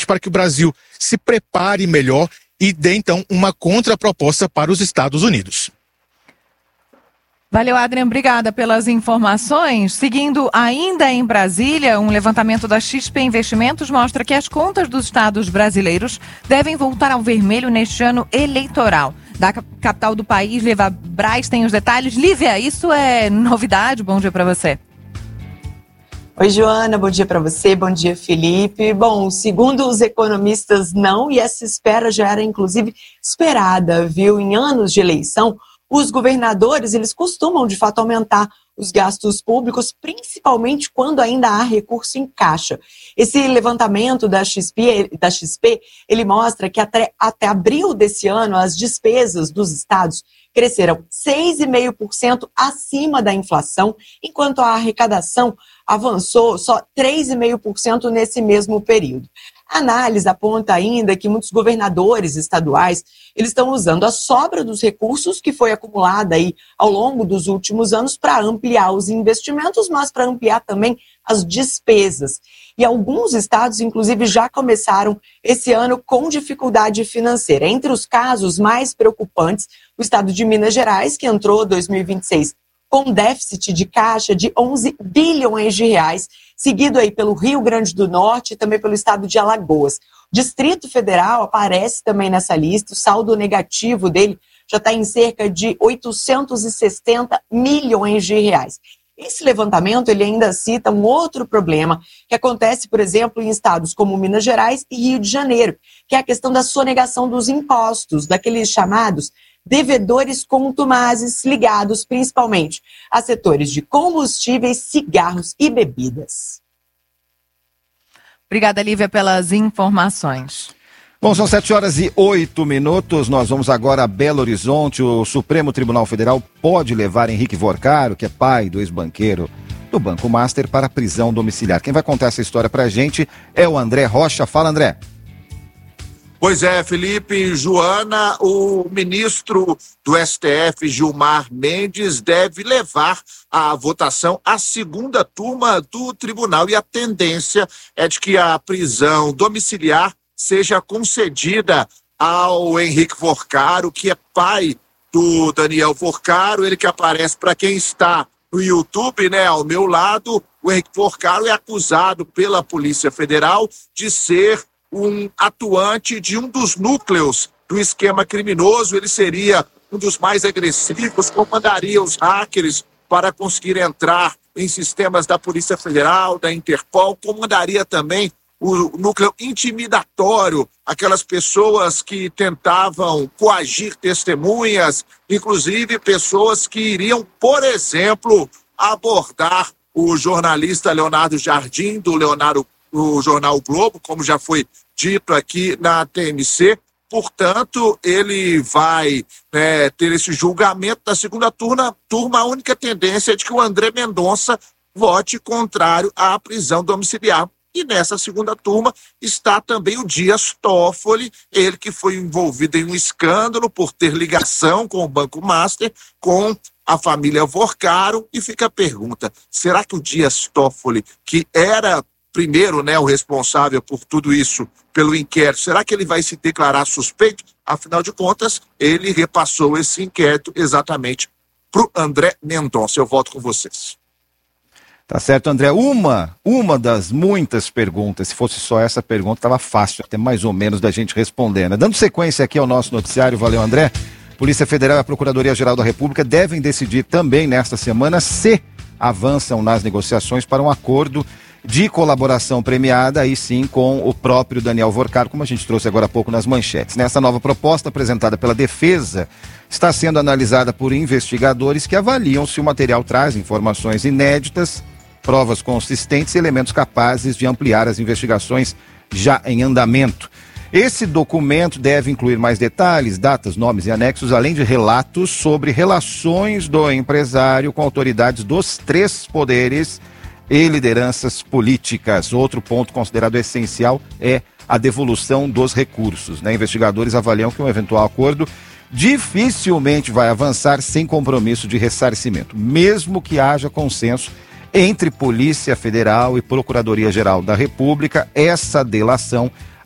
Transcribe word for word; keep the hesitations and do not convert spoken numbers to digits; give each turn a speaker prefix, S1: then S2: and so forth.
S1: para que o Brasil se prepare melhor e dê, então, uma contraproposta para os Estados Unidos.
S2: Valeu, Adrian. Obrigada pelas informações. Seguindo ainda em Brasília, um levantamento da X P Investimentos mostra que as contas dos estados brasileiros devem voltar ao vermelho neste ano eleitoral. Da capital do país, Lívia Braz tem os detalhes. Lívia, isso é novidade? Bom dia para você.
S3: Oi, Joana, bom dia para você, bom dia, Felipe. Bom, segundo os economistas, não, e essa espera já era, inclusive, esperada, viu? Em anos de eleição, os governadores, eles costumam, de fato, aumentar os gastos públicos, principalmente quando ainda há recurso em caixa. Esse levantamento da X P, da X P ele mostra que até, até abril desse ano, as despesas dos estados cresceram seis vírgula cinco por cento acima da inflação, enquanto a arrecadação avançou só três vírgula cinco por cento nesse mesmo período. A análise aponta ainda que muitos governadores estaduais eles estão usando a sobra dos recursos que foi acumulada aí ao longo dos últimos anos para ampliar os investimentos, mas para ampliar também as despesas. E alguns estados, inclusive, já começaram esse ano com dificuldade financeira. Entre os casos mais preocupantes, o estado de Minas Gerais, que entrou dois mil e vinte e seis com déficit de caixa de onze bilhões de reais, seguido aí pelo Rio Grande do Norte e também pelo estado de Alagoas. O Distrito Federal aparece também nessa lista, o saldo negativo dele já está em cerca de oitocentos e sessenta milhões de reais. Esse levantamento ele ainda cita um outro problema que acontece, por exemplo, em estados como Minas Gerais e Rio de Janeiro, que é a questão da sonegação dos impostos, daqueles chamados devedores contumazes ligados principalmente a setores de combustíveis, cigarros e bebidas.
S2: Obrigada, Lívia, pelas informações.
S4: Bom, são sete horas e oito minutos, nós vamos agora a Belo Horizonte. O Supremo Tribunal Federal pode levar Henrique Vorcaro, que é pai do ex-banqueiro do Banco Master, para a prisão domiciliar. Quem vai contar essa história pra gente é o André Rocha. Fala, André.
S5: Pois é, Felipe, Joana, o ministro do S T F, Gilmar Mendes, deve levar a votação à segunda turma do tribunal e a tendência é de que a prisão domiciliar seja concedida ao Henrique Vorcaro, que é pai do Daniel Vorcaro, ele que aparece para quem está no YouTube, né, ao meu lado. O Henrique Vorcaro é acusado pela Polícia Federal de ser um atuante de um dos núcleos do esquema criminoso. Ele seria um dos mais agressivos, comandaria os hackers para conseguir entrar em sistemas da Polícia Federal, da Interpol, comandaria também o núcleo intimidatório, aquelas pessoas que tentavam coagir testemunhas, inclusive pessoas que iriam, por exemplo, abordar o jornalista Leonardo Jardim, do Leonardo no jornal o Globo, como já foi dito aqui na T M C. Portanto, ele vai né, ter esse julgamento da segunda turma. turma. A única tendência é de que o André Mendonça vote contrário à prisão domiciliar. E nessa segunda turma está também o Dias Toffoli, ele que foi envolvido em um escândalo por ter ligação com o Banco Master, com a família Vorcaro. E fica a pergunta, será que o Dias Toffoli, que era primeiro, né, o responsável por tudo isso, pelo inquérito, será que ele vai se declarar suspeito? Afinal de contas, ele repassou esse inquérito exatamente para o André Mendonça. Eu volto com vocês.
S4: Tá certo, André. Uma, uma das muitas perguntas, se fosse só essa pergunta, estava fácil até mais ou menos da gente responder, né? Dando sequência aqui ao nosso noticiário, valeu, André. Polícia Federal e a Procuradoria-Geral da República devem decidir também nesta semana se avançam nas negociações para um acordo de colaboração premiada, aí sim, com o próprio Daniel Vorcaro, como a gente trouxe agora há pouco nas manchetes. Nessa nova proposta apresentada pela Defesa, está sendo analisada por investigadores que avaliam se o material traz informações inéditas, provas consistentes e elementos capazes de ampliar as investigações já em andamento. Esse documento deve incluir mais detalhes, datas, nomes e anexos, além de relatos sobre relações do empresário com autoridades dos três poderes e lideranças políticas. Outro ponto considerado essencial é a devolução dos recursos, né? Investigadores avaliam que um eventual acordo dificilmente vai avançar sem compromisso de ressarcimento, mesmo que haja consenso entre Polícia Federal e Procuradoria-Geral da República. Essa delação